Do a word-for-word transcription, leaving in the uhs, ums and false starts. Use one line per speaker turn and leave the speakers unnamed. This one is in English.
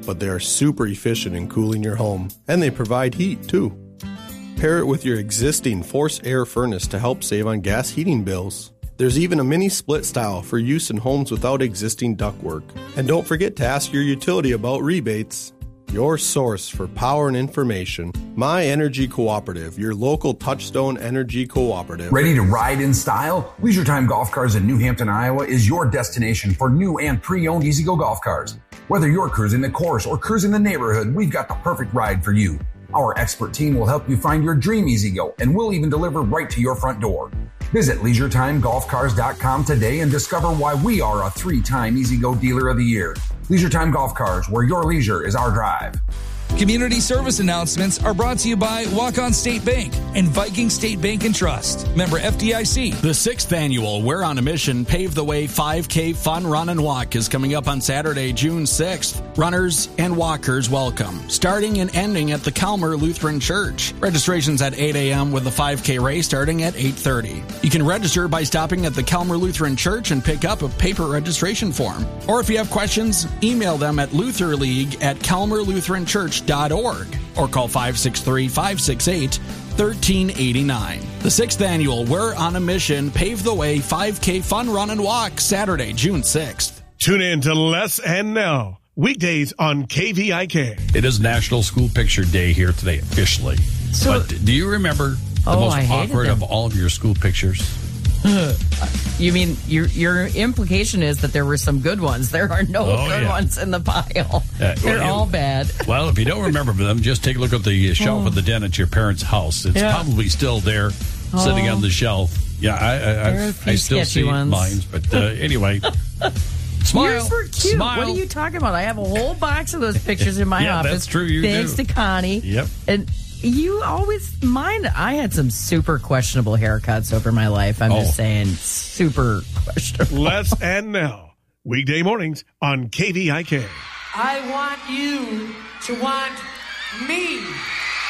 but they are super efficient in cooling your home, and they provide heat, too. Pair it with your existing forced air furnace to help save on gas heating bills. There's even a mini split style for use in homes without existing ductwork. And don't forget to ask your utility about rebates. Your source for power and information, My Energy Cooperative, your local Touchstone Energy Cooperative.
Ready to ride in style? Leisure Time Golf Cars in New Hampton, Iowa is your destination for new and pre-owned E-Z-Go golf cars. Whether you're cruising the course or cruising the neighborhood, we've got the perfect ride for you. Our expert team will help you find your dream E-Z-Go, and we'll even deliver right to your front door. Visit leisure time golf cars dot com today and discover why we are a three-time E-Z-Go Dealer of the Year. Leisure Time Golf Cars, where your leisure is our drive.
Community service announcements are brought to you by Walk-On State Bank and Viking State Bank and Trust. Member F D I C.
The sixth annual We're on a Mission Pave the Way five K Fun Run and Walk is coming up on Saturday, June sixth. Runners and walkers welcome, starting and ending at the Calmer Lutheran Church. Registration's at eight a.m. with the five K race starting at eight thirty. You can register by stopping at the Calmer Lutheran Church and pick up a paper registration form. Or if you have questions, email them at lutherleague at calmer lutheran church dot org or call five six three, five six eight, one three eight nine. The sixth annual We're on a Mission Pave the Way five K Fun Run and Walk, Saturday, June sixth.
Tune in to Less and Now, weekdays on K V I K.
It is National School Picture Day here today, officially.
So,
but do you remember the
oh,
most
I
awkward
them.
of all of your school pictures?
You mean your your implication is that there were some good ones? There are no
oh,
good
yeah.
ones in the pile.
Uh,
They're
well,
all bad.
Well, if you don't remember them, just take a look at the shelf
oh.
of the den at your parents' house. It's
yeah.
probably still there,
oh.
sitting on the shelf. Yeah, I I, I, I still see
ones.
mine, but uh, anyway. Smile.
Yours were cute.
Smile.
What are you talking about? I have a whole box of those pictures in my
yeah,
office.
That's true. You
Thanks
do.
to Connie.
Yep.
And you always mine. I had some super questionable haircuts over my life. I'm
oh.
just saying, super questionable.
Less and Now, weekday mornings on K V I K.
I want you to want me.